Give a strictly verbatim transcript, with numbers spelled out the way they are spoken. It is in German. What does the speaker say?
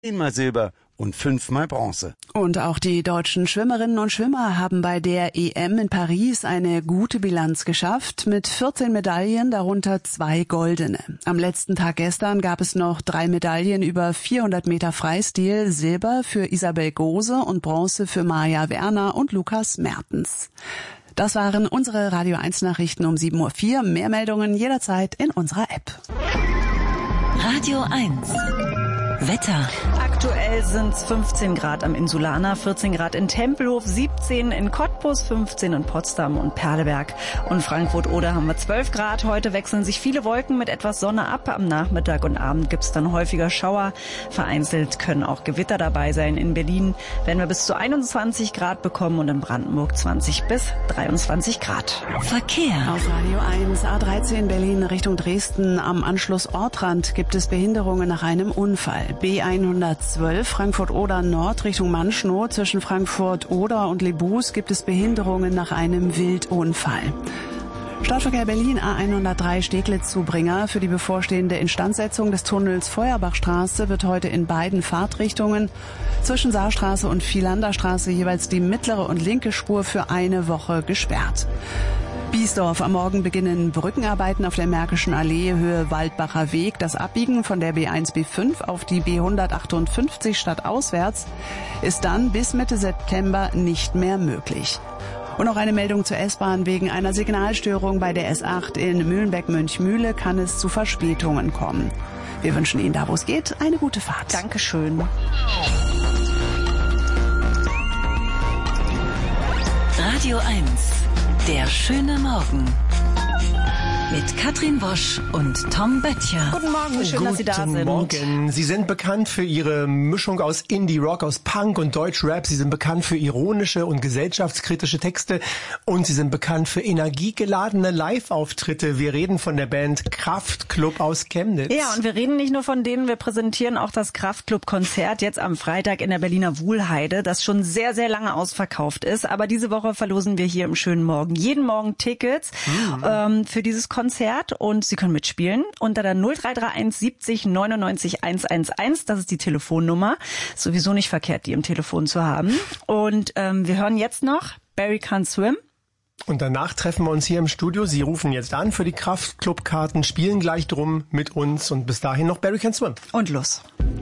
Einmal Silber und fünfmal Bronze. Und auch die deutschen Schwimmerinnen und Schwimmer haben bei der E M in Paris eine gute Bilanz geschafft, mit vierzehn Medaillen, darunter zwei goldene. Am letzten Tag gestern gab es noch drei Medaillen über vierhundert Meter Freistil, Silber für Isabel Gose und Bronze für Maja Werner und Lukas Mertens. Das waren unsere Radio eins Nachrichten um sieben Uhr vier. Mehr Meldungen jederzeit in unserer App. Radio eins. Wetter. Aktuell sind es fünfzehn Grad am Insulaner, vierzehn Grad in Tempelhof, siebzehn in Cottbus, fünfzehn in Potsdam und Perleberg. Und Frankfurt-Oder haben wir zwölf Grad. Heute wechseln sich viele Wolken mit etwas Sonne ab. Am Nachmittag und Abend gibt es dann häufiger Schauer. Vereinzelt können auch Gewitter dabei sein. In Berlin werden wir bis zu einundzwanzig Grad bekommen und in Brandenburg zwanzig bis dreiundzwanzig Grad. Verkehr. Auf Radio eins, A dreizehn Berlin Richtung Dresden. Am Anschluss Ortrand gibt es Behinderungen nach einem Unfall. B hundertzwölf Frankfurt-Oder Nord Richtung Manschnow. Zwischen Frankfurt-Oder und Lebus gibt es Behinderungen nach einem Wildunfall. Stadtverkehr Berlin A hundertdrei Steglitz-Zubringer. Für die bevorstehende Instandsetzung des Tunnels Feuerbachstraße wird heute in beiden Fahrtrichtungen zwischen Saarstraße und Vielanderstraße jeweils die mittlere und linke Spur für eine Woche gesperrt. Biesdorf. Am Morgen beginnen Brückenarbeiten auf der Märkischen Allee Höhe Waldbacher Weg. Das Abbiegen von der B eins B fünf auf die B hundertachtundfünfzig stadtauswärts ist dann bis Mitte September nicht mehr möglich. Und noch eine Meldung zur S-Bahn. Wegen einer Signalstörung bei der S acht in Mühlenbeck-Mönchmühle kann es zu Verspätungen kommen. Wir wünschen Ihnen da, wo es geht, eine gute Fahrt. Dankeschön. Radio eins. Der schöne Morgen. Mit Katrin Wosch und Tom Böttcher. Guten Morgen, schön, Guten dass Sie da sind. Morgen. Sie sind bekannt für Ihre Mischung aus Indie-Rock, aus Punk und Deutsch-Rap. Sie sind bekannt für ironische und gesellschaftskritische Texte. Und Sie sind bekannt für energiegeladene Live-Auftritte. Wir reden von der Band Kraftklub aus Chemnitz. Ja, und wir reden nicht nur von denen, wir präsentieren auch das Kraftklub-Konzert jetzt am Freitag in der Berliner Wuhlheide, das schon sehr, sehr lange ausverkauft ist. Aber diese Woche verlosen wir hier im schönen Morgen jeden Morgen Tickets mhm. ähm, für dieses Konzert. Konzert und Sie können mitspielen unter der null drei drei eins siebzig neunundneunzig hundertelf. Das ist die Telefonnummer. Sowieso nicht verkehrt, die im Telefon zu haben. Und ähm, wir hören jetzt noch Barry Can't Swim. Und danach treffen wir uns hier im Studio. Sie rufen jetzt an für die Kraftclub-Karten, spielen gleich drum mit uns und bis dahin noch Barry Can't Swim. Und los.